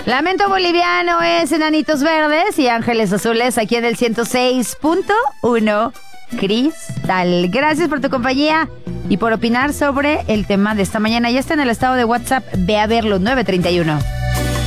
Lamento Boliviano es Enanitos Verdes y Ángeles Azules aquí en el 106.1 Cristal. Gracias por tu compañía y por opinar sobre el tema de esta mañana. Ya está en el estado de WhatsApp, ve a verlo, 931.